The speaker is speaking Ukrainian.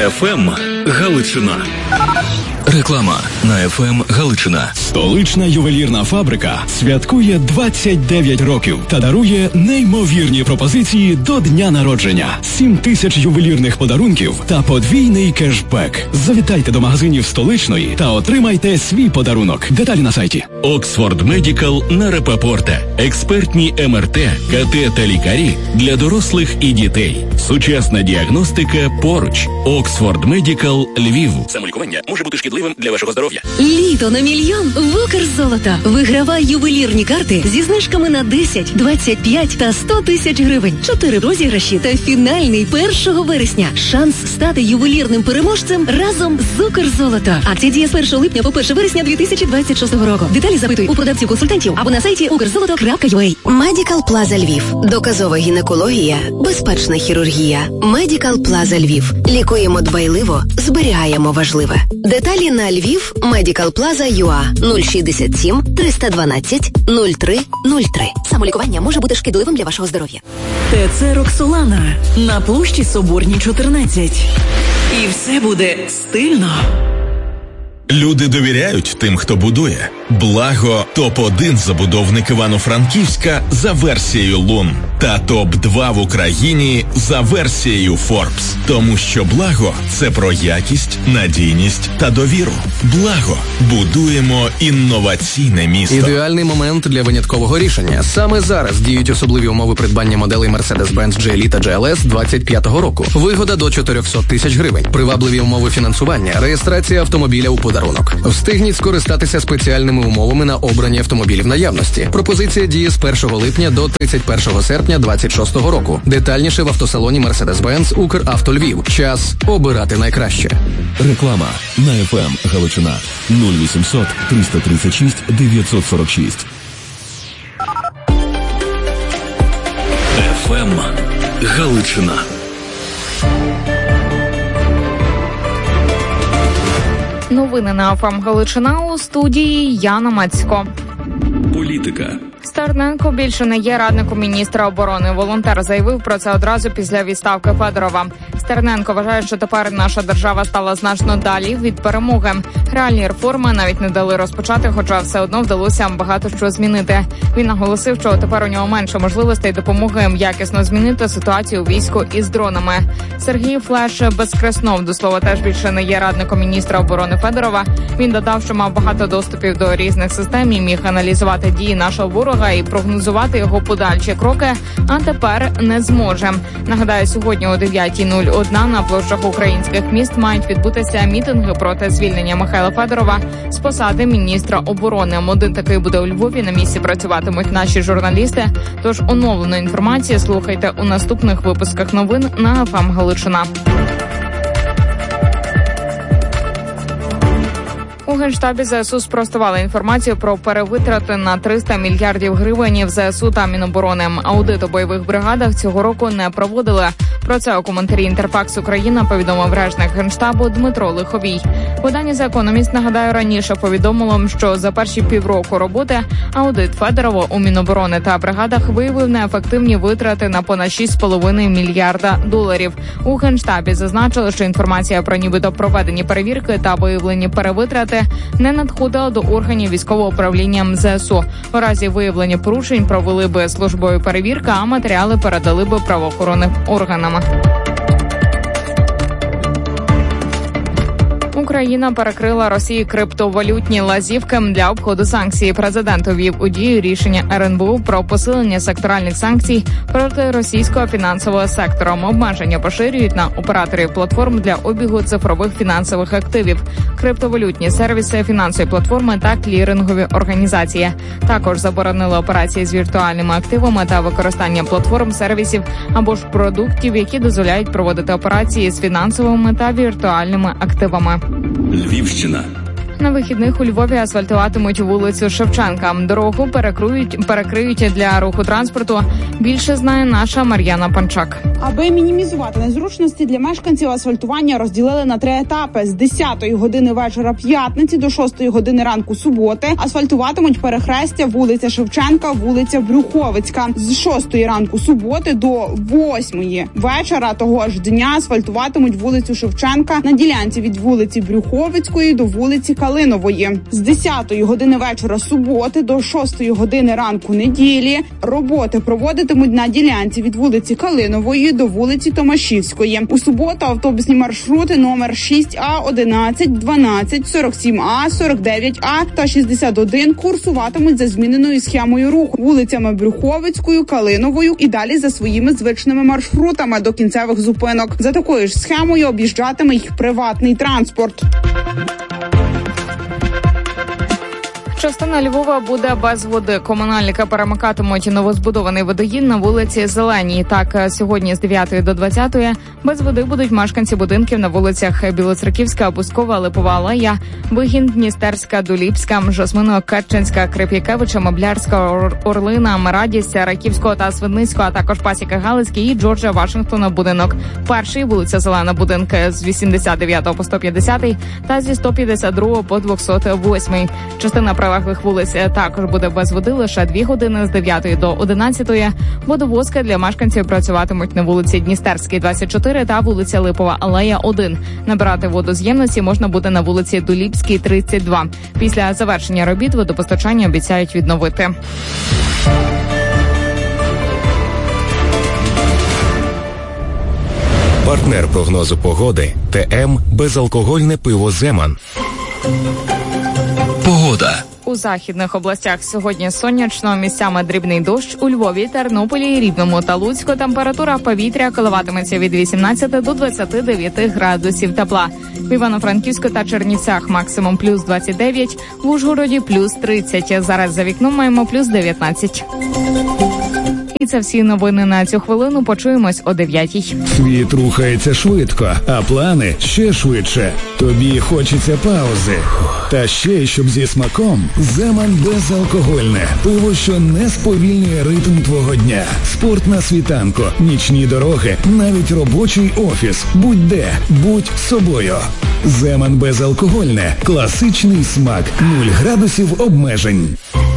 ФМ Галичина. Реклама на ФМ Галичина. Столична ювелірна фабрика святкує 29 років та дарує неймовірні пропозиції до дня народження. 7 тисяч ювелірних подарунків та подвійний кешбек. Завітайте до магазинів Столичної та отримайте свій подарунок. Деталі на сайті. Оксфорд Медикал на Рапопорте. Експертні МРТ, КТ та лікарі для дорослих і дітей. Сучасна діагностика поруч. Оксфорд Медикал Львів. Самолікування може бути шкідливим для вашого здоров'я. Літо на мільйон в Укрзолото. Вигравай ювелірні карти зі знижками на 10, 25 та 100 тисяч гривень. 4 розіграші та фінальний 1 вересня. Шанс стати ювелірним переможцем разом з Укрзолото. Акція діє з 1 липня по 1 вересня 2026 року. Деталі запитуй у продавців-консультантів або на сайті ukrzoloto.ua. Медикал Плаза Львів. Доказова гінекологія, безпечна хірургія. Медикал Плаза Львів. Лікуємо дбайливо, зберігаємо важливе. Деталі на Львів medicalplaza.ua 067 312 03 03. Самолікування може бути шкідливим для вашого здоров'я. ТЦ Роксолана на площі Соборній 14. І все буде стильно. Люди довіряють тим, хто будує. Благо топ-1 забудовник Івано-Франківська за версією Лун та топ-2 в Україні за версією Forbes. Тому що Благо – це про якість, надійність та довіру. Благо. Будуємо інноваційне місто. Ідеальний момент для виняткового рішення. Саме зараз діють особливі умови придбання моделей Mercedes-Benz GLE та GLS 25-го року. Вигода до 400 тисяч гривень. Привабливі умови фінансування. Реєстрація автомобіля у подарунок. Встигніть скористатися спеціальними умовами на обрані автомобілі в наявності. Пропозиція діє з 1 липня до 31 серпня 26 року. Детальніше в автосалоні Mercedes-Benz Укравто Львів. Час обирати найкраще. Реклама на ФМ Галичина 0800 336 946. ФМ Галичина. Новини на ФМ Галичина, у студії Яна Мацько. Політика. Стерненко більше не є радником міністра оборони. Волонтер заявив про це одразу після відставки Федорова. Стерненко вважає, що тепер наша держава стала значно далі від перемоги. Реальні реформи навіть не дали розпочати, хоча все одно вдалося багато що змінити. Він наголосив, що тепер у нього менше можливостей допомоги якісно змінити ситуацію у війську із дронами. Сергій Флеш Безкреснов, до слова, теж більше не є радником міністра оборони Федорова. Він додав, що мав багато доступів до різних систем і міг аналізувати дії нашого ворога і прогнозувати його подальші кроки, а тепер не зможе. Нагадаю, сьогодні о 9:01 на площах українських міст мають відбутися мітинги проти звільнення Михайла Федорова з посади міністра оборони. Один такий буде у Львові. На місці працюватимуть наші журналісти. Тож оновлену інформацію слухайте у наступних випусках новин на ФМ Галичина. У Генштабі ЗСУ спростували інформацію про перевитрати на 300 мільярдів гривень в ЗСУ та Міноборони. Аудит у бойових бригадах цього року не проводили. Про це у коментарі «Інтерфакс Україна» повідомив речник Генштабу Дмитро Лиховій. Видання «The Economist», нагадаю, раніше повідомило, що за перші півроку роботи аудит Федорова у Міноборони та бригадах виявив неефективні витрати на понад 6,5 мільярда доларів. У Генштабі зазначили, що інформація про нібито проведені перевірки та виявлені перевитрати не надходила до органів військового управління ЗСУ. У разі виявлення порушень провели би службові перевірки, а матеріали передали би правоохоронним органам. Україна перекрила Росії криптовалютні лазівки для обходу санкцій. Президент увів у дію рішення РНБО про посилення секторальних санкцій проти російського фінансового сектора. Обмеження поширюють на операторів платформ для обігу цифрових фінансових активів, криптовалютні сервіси, фінансові платформи та клірингові організації. Також заборонили операції з віртуальними активами та використання платформ, сервісів або ж продуктів, які дозволяють проводити операції з фінансовими та віртуальними активами. Львівщина. На вихідних у Львові асфальтуватимуть вулицю Шевченка. Дорогу перекриють для руху транспорту. Більше знає наша Мар'яна Панчак. Аби мінімізувати незручності для мешканців, асфальтування розділили на 3 етапи. З 10-ї години вечора п'ятниці до 6-ї години ранку суботи асфальтуватимуть перехрестя вулиця Шевченка, вулиця Брюховицька. З 6-ї ранку суботи до 8-ї вечора того ж дня асфальтуватимуть вулицю Шевченка на ділянці від вулиці Брюховицької до вулиці Калинової. З 10-ї години вечора суботи до 6-ї години ранку неділі роботи проводитимуть на ділянці від вулиці Калинової до вулиці Томашівської. У суботу автобусні маршрути номер 6А, 11, 12, 47А, 49А та 61 курсуватимуть за зміненою схемою руху вулицями Брюховицькою, Калиновою і далі за своїми звичними маршрутами до кінцевих зупинок. За такою ж схемою об'їжджатиме їх приватний транспорт. Частина Львова буде без води. Комунальники перемикатимуть новозбудований водогін на вулиці Зеленій. Так, сьогодні з 9 до 20 без води будуть мешканці будинків на вулицях Білоцерківська, Бускова, Липова алея, Вигін, Дністерська, Дуліпська, Жасмино-Керченська, Крип'якевича, Меблярська, Орлина, Радість, Раківського та Свидницького, а також Пасіка Галицький і Джорджа Вашингтона будинок. Перший вулиця Зелена, будинки з 89 по 150 та зі 152 по 208. Частина прилеглих вулиць також буде без води лише 2 години з 9 до 11. Водовозки для мешканців працюватимуть на вулиці Дністерській, 24 та вулиця Липова алея, 1. Набирати воду з ємності можна буде на вулиці Дуліпській, 32. Після завершення робіт водопостачання обіцяють відновити. Партнер прогнозу погоди ТМ безалкогольне пиво «Земан». Погода. У західних областях сьогодні сонячно, місцями дрібний дощ. У Львові, Тернополі, Рівному та Луцьку температура повітря коливатиметься від 18 до 29 градусів тепла. В Івано-Франківську та Чернівцях максимум плюс 29, в Ужгороді плюс 30. Зараз за вікном маємо плюс 19. І це всі новини на цю хвилину. Почуємось о 9-й. Світ рухається швидко, а плани ще швидше. Тобі хочеться паузи. Та ще, щоб зі смаком, «Земан» безалкогольне. Пиво, що не сповільнює ритм твого дня. Спорт на світанку, нічні дороги, навіть робочий офіс. Будь-де, будь собою. «Земан» безалкогольне. Класичний смак. 0 градусів обмежень.